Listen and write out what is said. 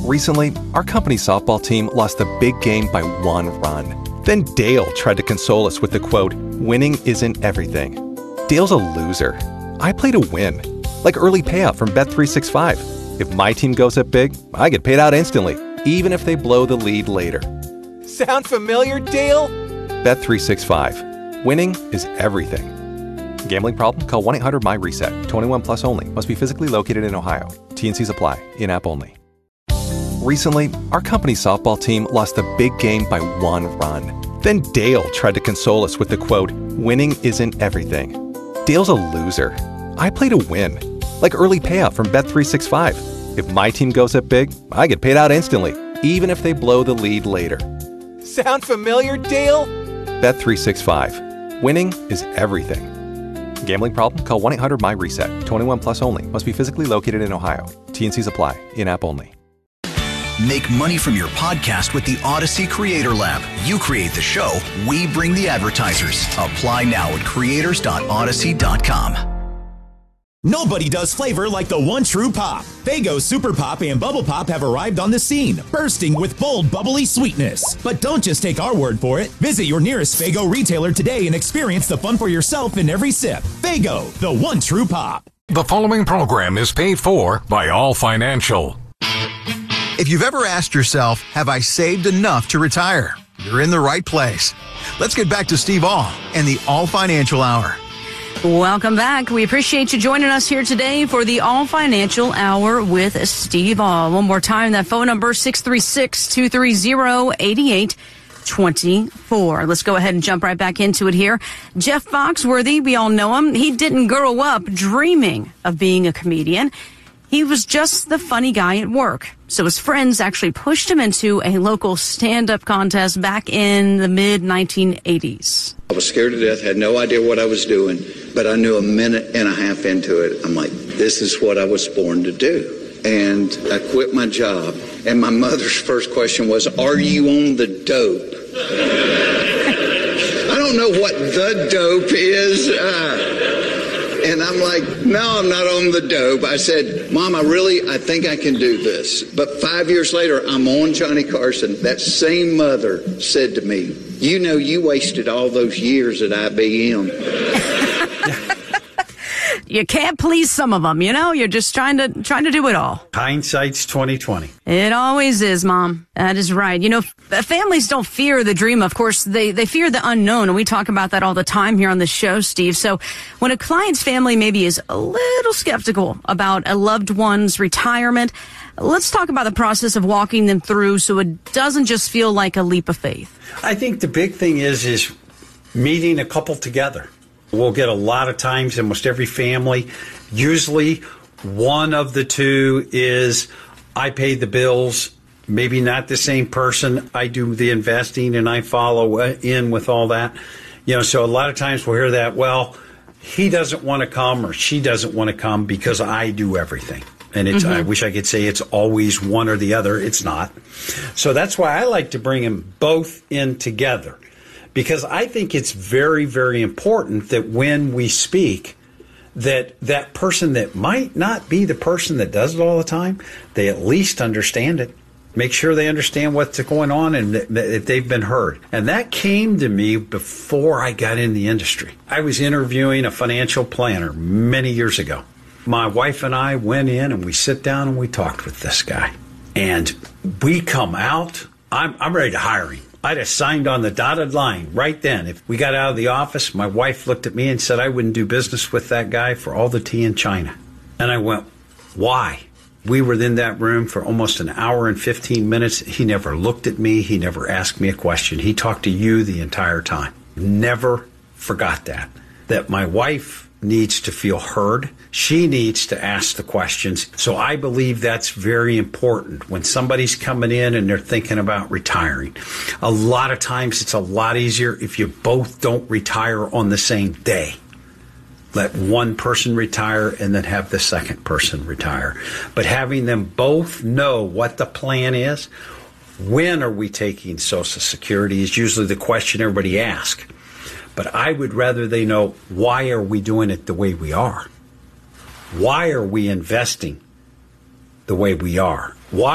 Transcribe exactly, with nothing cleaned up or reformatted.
Recently, our company softball team lost a big game by one run. Then Dale tried to console us with the quote, "Winning isn't everything." Dale's a loser. I play to win. Like early payout from Bet three sixty-five. If my team goes up big, I get paid out instantly, even if they blow the lead later. Sound familiar, Dale? Bet three sixty-five. Winning is everything. Gambling problem? Call one eight hundred M Y reset. twenty-one plus only. Must be physically located in Ohio. T and Cs apply. In-app only. Recently, our company softball team lost a big game by one run. Then Dale tried to console us with the quote, "Winning isn't everything." Dale's a loser. I play to win. Like early payout from Bet three sixty-five. If my team goes up big, I get paid out instantly, even if they blow the lead later. Sound familiar, Dale? Bet three sixty-five. Winning is everything. Gambling problem? Call one eight hundred M Y reset. twenty-one plus only. Must be physically located in Ohio. T and Cs apply. In-app only. Make money from your podcast with the Odyssey Creator Lab. You create the show, we bring the advertisers. Apply now at creators dot odyssey dot com. Nobody does flavor like the one true pop. Faygo Super Pop and Bubble Pop have arrived on the scene, bursting with bold, bubbly sweetness. But don't just take our word for it. Visit your nearest Faygo retailer today and experience the fun for yourself in every sip. Faygo, the one true pop. The following program is paid for by All Financial. If you've ever asked yourself, have I saved enough to retire? You're in the right place. Let's get back to Steve All and the All Financial Hour. Welcome back. We appreciate you joining us here today for the All Financial Hour with Steve All. One more time, that phone number, six three six, two three zero, eight eight two four. Let's go ahead and jump right back into it here. Jeff Foxworthy, we all know him. He didn't grow up dreaming of being a comedian. He was just the funny guy at work. So his friends actually pushed him into a local stand-up contest back in the mid nineteen eighties. I was scared to death, had no idea what I was doing, but I knew a minute and a half into it, I'm like, this is what I was born to do. And I quit my job. And my mother's first question was, are you on the dope? I don't know what the dope is. Uh, And I'm like, no, I'm not on the dope. I said, Mom, I really, I think I can do this. But five years later, I'm on Johnny Carson. That same mother said to me, you know, you wasted all those years at I B M. You can't please some of them, you know? You're just trying to trying to do it all. Hindsight's twenty twenty. It always is, Mom. That is right. You know, families don't fear the dream. Of course, they, they fear the unknown, and we talk about that all the time here on the show, Steve. So when a client's family maybe is a little skeptical about a loved one's retirement, let's talk about the process of walking them through so it doesn't just feel like a leap of faith. I think the big thing is is meeting a couple together. We'll get a lot of times, almost every family, usually one of the two is, I pay the bills, maybe not the same person. I do the investing and I follow in with all that. You know, so a lot of times we'll hear that, well, he doesn't want to come or she doesn't want to come because I do everything. And it's, mm-hmm. I wish I could say it's always one or the other. It's not. So that's why I like to bring them both in together. Because I think it's very, very important that when we speak, that that person that might not be the person that does it all the time, they at least understand it. Make sure they understand what's going on and that they've been heard. And that came to me before I got in the industry. I was interviewing a financial planner many years ago. My wife and I went in and we sit down and we talked with this guy. And we come out, I'm, I'm ready to hire him. I'd have signed on the dotted line right then. If we got out of the office, my wife looked at me and said I wouldn't do business with that guy for all the tea in China. And I went, why? We were in that room for almost an hour and fifteen minutes. He never looked at me. He never asked me a question. He talked to you the entire time. Never forgot that. That my wife needs to feel heard. She needs to ask the questions. So I believe that's very important when somebody's coming in and they're thinking about retiring. A lot of times it's a lot easier if you both don't retire on the same day. Let one person retire and then have the second person retire. But having them both know what the plan is, when are we taking Social Security is usually the question everybody asks. But I would rather they know, why are we doing it the way we are? Why are we investing the way we are? Why